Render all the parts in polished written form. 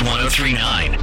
Kicks 1039.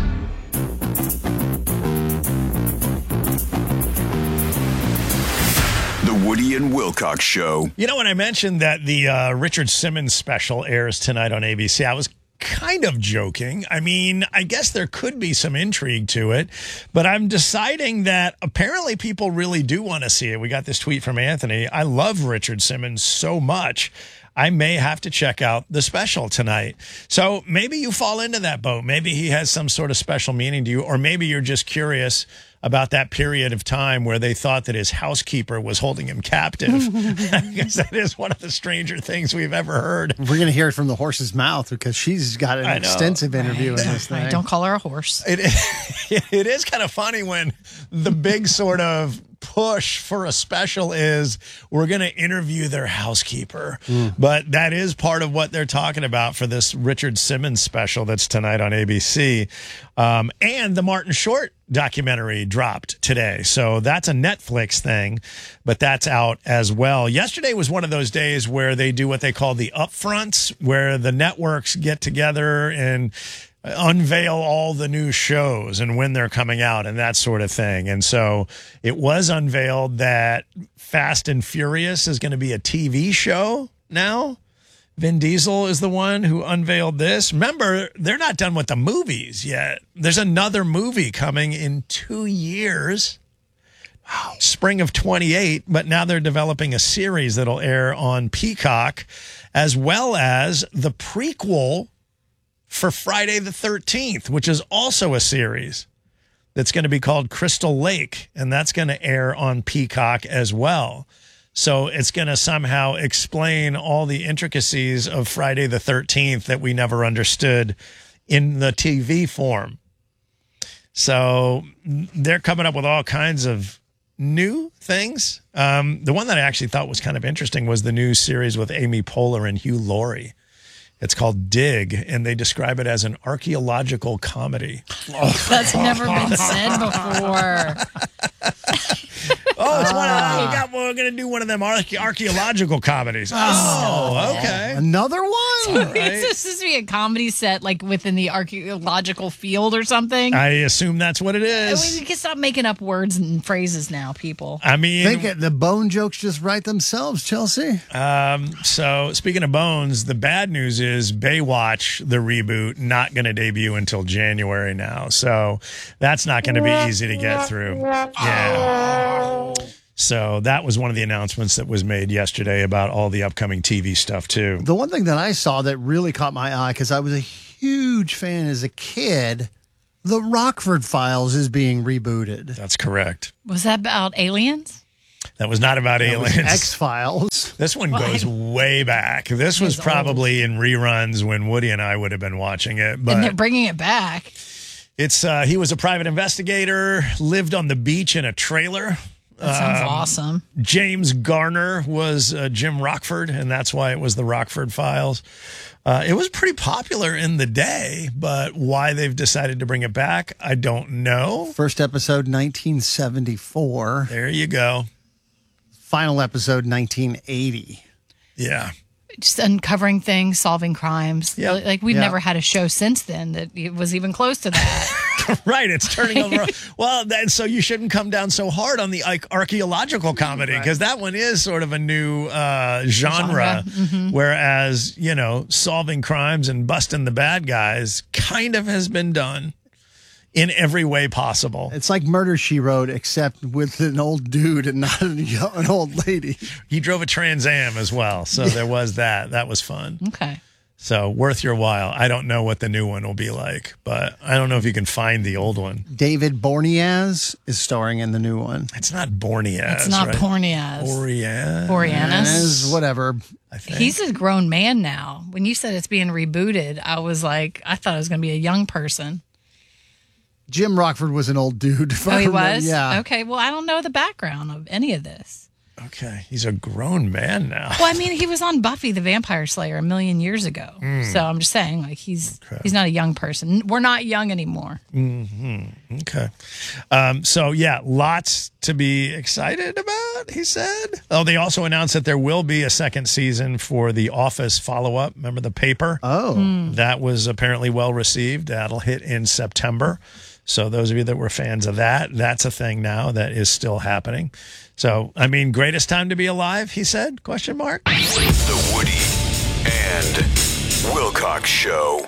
The Woody and Wilcox Show. You know, when I mentioned that the Richard Simmons special airs tonight on ABC, I was kind of joking. I mean, I guess there could be some intrigue to it, but I'm deciding that apparently people really do want to see it. We got this tweet from Anthony. I love Richard Simmons so much. I may have to check out the special tonight. So maybe you fall into that boat. Maybe he has some sort of special meaning to you, or maybe you're just curious about that period of time where they thought that his housekeeper was holding him captive. I guess that is one of the stranger things we've ever heard. We're going to hear it from the horse's mouth because she's got an extensive interview in this thing. Don't call her a horse. It is kind of funny when the big sort of push for a special is we're going to interview their housekeeper. But that is part of what they're talking about for this Richard Simmons special that's tonight on ABC. And the Martin Short documentary dropped today. So that's a Netflix thing, but that's out as well. Yesterday was one of those days where they do what they call the upfronts, where the networks get together and unveil all the new shows and when they're coming out and that sort of thing. And so it was unveiled that Fast and Furious is going to be a TV show now. Vin Diesel is the one who unveiled this. Remember, they're not done with the movies yet. There's another movie coming in 2 years. Wow. Spring of 28, but now they're developing a series that'll air on Peacock, as well as the prequel for Friday the 13th, which is also a series that's going to be called Crystal Lake, and that's going to air on Peacock as well. So it's going to somehow explain all the intricacies of Friday the 13th that we never understood in the TV form. So they're coming up with all kinds of new things. The one that I actually thought was kind of interesting was the new series with Amy Poehler and Hugh Laurie. It's called Dig, and they describe it as an archaeological comedy. That's never been said before. Oh, it's we're going to do one of them archaeological comedies. Oh, okay. Another one? Right. Is this to be a comedy set like within the archaeological field or something? I assume that's what it I is. mean, you can stop making up words and phrases now, people. I mean, The bone jokes just write themselves, Chelsea. so speaking of bones, the bad news is Baywatch, the reboot, not going to debut until January now. So that's not going to be easy to get through. Yeah. So that was one of the announcements that was made yesterday about all the upcoming TV stuff, too. The one thing that I saw that really caught my eye, because I was a huge fan as a kid, The Rockford Files is being rebooted. That's correct. Was that about aliens? That was not about aliens. X-Files. This one goes way back. This was probably in reruns when Woody and I would have been watching it. But And they're bringing it back. it's he was a private investigator, lived on the beach in a trailer. That sounds awesome. James Garner was Jim Rockford, and that's why it was the Rockford Files. It was pretty popular in the day, but why they've decided to bring it back, I don't know. First episode, 1974. There you go. Final episode, 1980. Yeah. Just uncovering things, solving crimes. Yeah. Like we've Yeah. never had a show since then that it was even close to that. Right, it's turning over. Well, so you shouldn't come down so hard on the archaeological comedy, because that one is sort of a new genre. Whereas, solving crimes and busting the bad guys kind of has been done in every way possible. It's like Murder, She Wrote, except with an old dude and not an old lady. He drove a Trans Am as well, so there was that. That was fun. Okay. So worth your while. I don't know what the new one will be like, but I don't know if you can find the old one. David Boreanaz is starring in the new one. It's not Borneaz. It's not right? Borneaz. As whatever. I think. He's a grown man now. When you said it's being rebooted, I was like, I thought it was going to be a young person. Jim Rockford was an old dude. Oh, he was? Yeah. Okay. Well, I don't know the background of any of this. Okay. He's a grown man now. Well, I mean, he was on Buffy the Vampire Slayer a million years ago. So I'm just saying, like, he's not a young person. We're not young anymore. Okay. So, yeah, lots to be excited about, he said. Oh, they also announced that there will be a second season for The Office follow-up. Remember The Paper? Oh. That was apparently well received. That'll hit in September. So those of you that were fans of that, that's a thing now that is still happening. So, I mean, greatest time to be alive, he said, question mark. The Woody and Wilcox Show.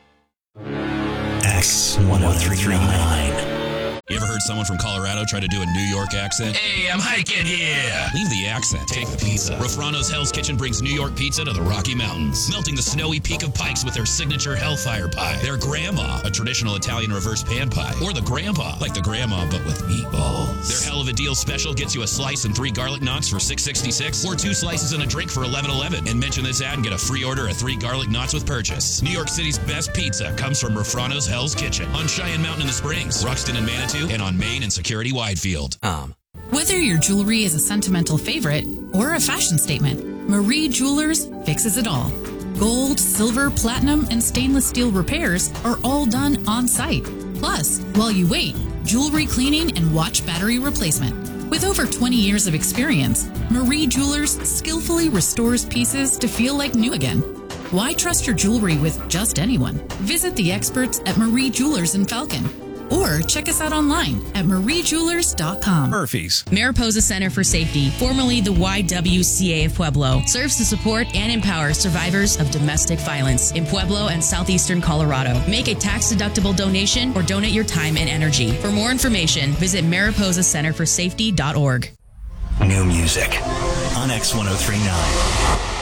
X1039. You ever heard someone from Colorado try to do a New York accent? Hey, I'm hiking here. Leave the accent. Take the pizza. Rafrano's Hell's Kitchen brings New York pizza to the Rocky Mountains, melting the snowy peak of Pikes with their signature Hellfire Pie, their Grandma, a traditional Italian reverse pan pie, or the Grandpa, like the Grandma but with meatballs. Their Hell of a Deal special gets you a slice and 3 garlic knots for $6.66, or 2 slices and a drink for $11.11. And mention this ad and get a free order of 3 garlic knots with purchase. New York City's best pizza comes from Rafrano's Hell's Kitchen on Cheyenne Mountain in the Springs, Ruxton and Manitou, and on Main and Security Widefield. Whether your jewelry is a sentimental favorite or a fashion statement, Marie Jewelers fixes it all. Gold, silver, platinum, and stainless steel repairs are all done on site. Plus, while you wait, jewelry cleaning and watch battery replacement. With over 20 years of experience, Marie Jewelers skillfully restores pieces to feel like new again. Why trust your jewelry with just anyone? Visit the experts at Marie Jewelers in Falcon. Or check us out online at mariejewelers.com. Murphy's. Mariposa Center for Safety, formerly the YWCA of Pueblo, serves to support and empower survivors of domestic violence in Pueblo and southeastern Colorado. Make a tax-deductible donation or donate your time and energy. For more information, visit mariposacenterforsafety.org. New music on X1039.